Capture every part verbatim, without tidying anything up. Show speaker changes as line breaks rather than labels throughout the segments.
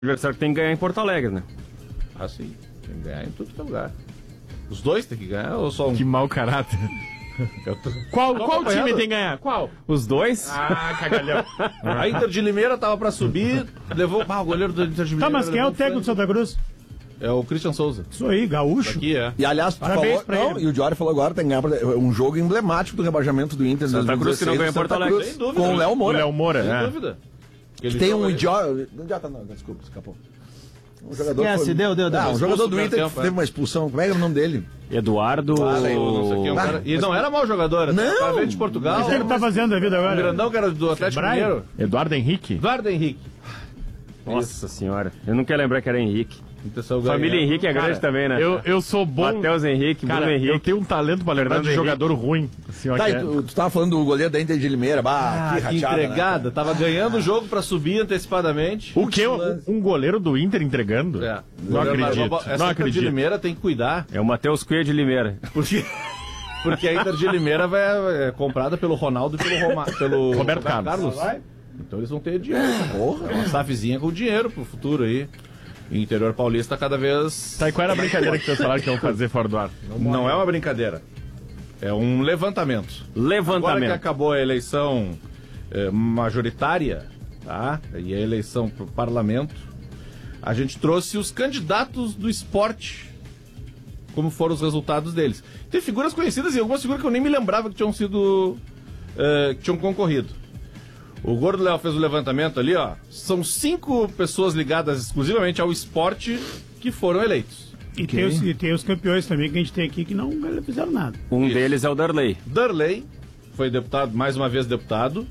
adversário tem que ganhar em Porto Alegre, né?
Ah, sim. Tem que ganhar em tudo que é lugar. Os dois tem que ganhar ou só um?
Que mau caráter.
Tô...
Qual,
Tô
qual time tem que ganhar? Qual?
Os dois?
Ah, cagalhão.
A Inter de Limeira tava pra subir, levou... Ah, o goleiro do Inter de Limeira...
Tá, mas quem é o técnico do Santa Cruz?
É o Christian Souza.
Isso aí, gaúcho.
Aqui é.
E aliás, tu
Parabéns
falou,
pra
não,
ele.
e o Diori falou agora, tem que ganhar um jogo emblemático do rebaixamento do Inter.
Santa Cruz que não ganha em Porto Alegre.
Sem dúvida.
Com o Léo
O
Moura.
Léo Moura,
Sem
é.
dúvida. Ele
Tem
joga
um
aí.
idiota. Não adianta, não, desculpa, escapou. Um jogador
Esquece,
foi...
deu, deu, deu.
Ah, um
Expulso
jogador
no
do
primeiro
Inter
tempo,
teve
é.
uma expulsão. Como é que era o nome dele?
Eduardo...
Ah, não sei quem, um cara... E não era mau jogador.
Não.
Tava veio de Portugal.
Mas ele tá fazendo da vida
O
agora?
grandão que era do Atlético
Brian?
Mineiro.
Eduardo Henrique?
Eduardo Henrique.
Nossa senhora, eu não quero lembrar que era Henrique.
Intenção
Família
ganhar.
Henrique é grande
Cara,
também, né?
Eu, eu sou bom...
Matheus Henrique,
Cara,
Bruno
eu
Henrique.
tenho um talento pra lembrar de
Fernando
jogador ruim. Assim, ó,
Tá,
que
e
é-
tu, tu tava falando do goleiro da Inter de Limeira. Bah,
Ah,
que
que
rateada,
entregada.
né?
Tava ganhando o jogo pra subir antecipadamente.
O quê? Um goleiro do Inter entregando?
É.
Não acredito.
Essa
Não
Inter de
acredito.
Limeira tem que cuidar.
É o Matheus Cunha de Limeira.
Porque, porque a Inter de Limeira vai, é comprada pelo Ronaldo e pelo, Roma, pelo
Roberto Carlos.
Então eles vão ter dinheiro. Porra, uma SAFzinha com dinheiro pro futuro aí. E o interior paulista cada vez...
Tá, e qual era a brincadeira que vocês falaram que iam fazer fora do ar?
Não é uma brincadeira. É um levantamento. Agora que
Levantamento.
acabou a eleição eh, majoritária, tá? E a eleição pro parlamento, a gente trouxe os candidatos do esporte, como foram os resultados deles. Tem figuras conhecidas e algumas figuras que eu nem me lembrava que tinham sido... eh, que tinham concorrido. O Gordo Léo fez o levantamento ali, ó. São cinco pessoas ligadas exclusivamente ao esporte que foram eleitos.
E, tem os, e tem os campeões também que a gente tem aqui que não fizeram nada.
Um
Isso.
deles é o Darley.
Darley foi deputado, mais uma vez deputado.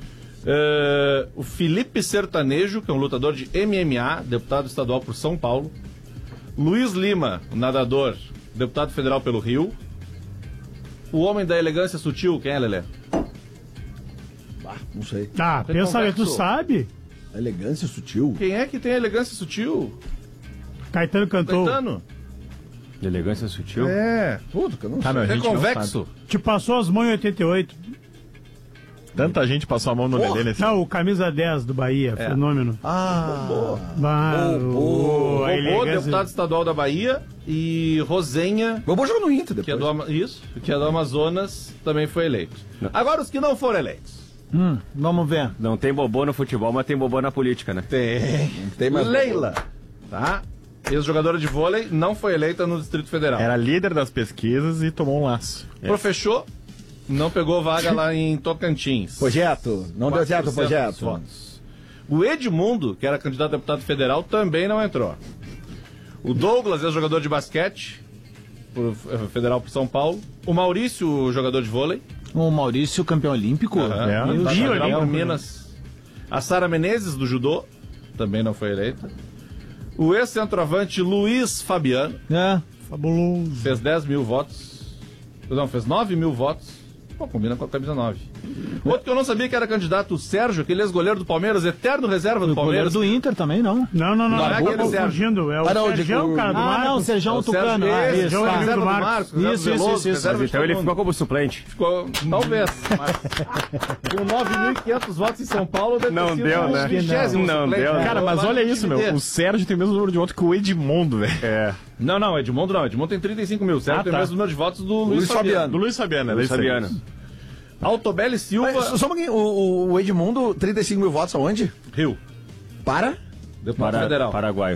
Eh, o Felipe Sertanejo, que é um lutador de M M A, deputado estadual por São Paulo. Luiz Lima, nadador, deputado federal pelo Rio. O homem da elegância sutil, quem é, Lelé?
Não sei.
Ah,
Tem
pensa aí, tu
convexo.
sabe?
Elegância sutil.
Quem é que tem a elegância sutil?
Caetano cantou.
Caetano?
De elegância sutil.
É.
Puta, que eu não
Ah,
sei.
não, a
É
gente não
convexo?
Te passou as mãos em oitenta e oito.
Tanta gente passou a mão no Lelê nesse...
Não, o camisa dez do Bahia,
É.
fenômeno.
Ah,
Ah,
Bobô.
o- a
Robô,
elegância-
deputado estadual da Bahia. E Rosenha,
Bobô jogou no Inter
que é
depois.
do, Ama- isso, que é do Amazonas, também foi eleito. Agora os que não foram eleitos.
Hum, vamos ver.
Não tem bobô no futebol, mas tem bobô na política, né?
Tem.
Tem mais
Leila, tá? Ex-jogadora de vôlei, não foi eleita no Distrito Federal.
Era líder das pesquisas e tomou um laço.
Professor, não pegou vaga lá em Tocantins.
Projeto. Não deu certo o
quatrocentos
projeto.
votos. O Edmundo, que era candidato a deputado federal, também não entrou. O Douglas, ex-jogador de basquete, por, eh, federal por São Paulo. O Maurício, jogador de vôlei.
O Maurício, campeão olímpico.
Aham.
É,
Deputado
tá
federal
legal,
por
né?
Minas. A Sara Menezes, do judô, também não foi eleita. O ex-centroavante Luiz Fabiano
É.
Fabuloso.
fez dez mil votos. Não, fez nove mil votos. Pô, combina com a camisa nove. Outro que eu não sabia que era candidato, o Sérgio, aquele ex-goleiro do Palmeiras, eterno reserva do
O goleiro
Palmeiras.
do Inter também, não.
Não, não, não.
Não é
Tô
aquele Sérgio.
confundindo. É o
Ah, não,
Sérgio,
digo-
cara do
Ah,
Marcos.
não, o Serjão
É o Sérgio
Tucano. Ah,
esse,
isso,
Sérgio
tá.
amigo
reserva
do
do
Marcos.
Marcos, reserva
Isso,
do
isso,
Veloso,
isso, isso.
reserva de
Então ele
todo
ficou
mundo.
como suplente.
Ficou, talvez. mas com nove mil e quinhentos votos em São Paulo, deve
Não
ter sido
deu,
o
né?
vigésimo
Não
suplente.
deu, né?
Cara, mas
Eu
olha
acho
isso,
que
meu.
deve
O
ter.
Sérgio tem o mesmo número de votos que o Edmundo, velho.
É.
Não, não, Edmundo não. Edmundo tem trinta e cinco mil. O Sérgio
Ah,
tem
tá.
o mesmo número de votos do Luiz,
Luiz
Fabiano.
Fabiano.
Do Luiz Fabiano,
Luiz
é
Fabiano.
Altobelli Silva,
Mas, só um pouquinho, o, o Edmundo, trinta e cinco mil votos aonde?
Rio.
Para?
Deputado
Para,
federal.
Paraguaio.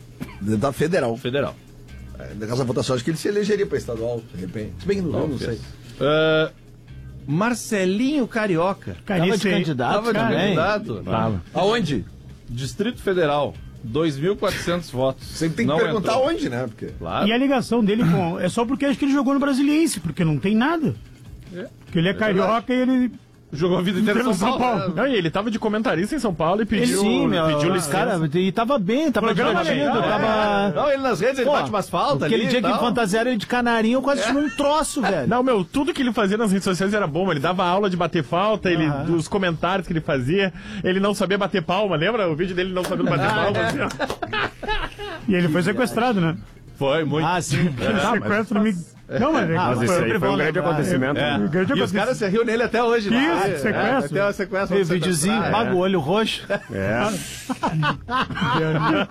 Da Federal.
Federal.
É, Nessa votação, acho que ele se elegeria para estadual, de repente. Se bem que no Rio, não sei.
Ah, Marcelinho Carioca.
Cara,
Tava
esse
de
aí-
candidato
Tava de
também.
candidato.
Tava.
Aonde?
Distrito Federal. dois mil e quatrocentos votos.
Você tem que
Não
perguntar
entrou.
onde, né? Porque...
Claro.
E a ligação dele com. É só porque acho que ele jogou no Brasiliense, porque não tem nada.
É.
Porque ele é carioca e ele.
Jogou a vida inteira em
Inteiro
São
no São
Paulo.
Paulo.
né?
Não, e ele tava de comentarista em São Paulo e
Ele
pediu,
sim, meu.
pediu
Os
licença.
cara, e tava bem, tava
Programa
divertido,
legal,
tava...
Não, ele nas redes, ele
Pô,
bate umas faltas ali.
Aquele dia
e
que
tal.
fantasiaram ele de canarinho, eu quase tive um troço, velho.
Não, meu, tudo que ele fazia nas redes sociais era bom. Ele dava aula de bater falta, ele,
Aham.
dos comentários que ele fazia, ele não sabia bater palma, lembra? O vídeo dele não sabendo bater palma. assim, ó.
E ele foi sequestrado, né?
Foi, muito.
Ah, sim.
Aquele sequestro me... Não, mas...
Ah,
Mas
foi
isso aí
sempre
foi um
bom
grande
lembrar.
acontecimento.
É.
né?
grande
E os
acontecimento.
caras se riam nele até hoje.
Isso,
lá.
sequestro.
É, tem uma sequestro.
Tem videozinho,
É.
paga o olho roxo.
É.